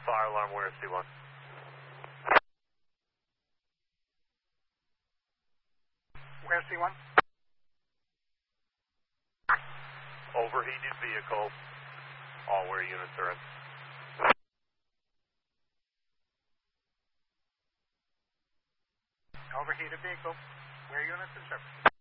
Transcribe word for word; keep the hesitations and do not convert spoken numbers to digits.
Fire alarm, where is C one? Where's C one? Overheated vehicle. All where units are in. Overheated vehicle. Where units in service?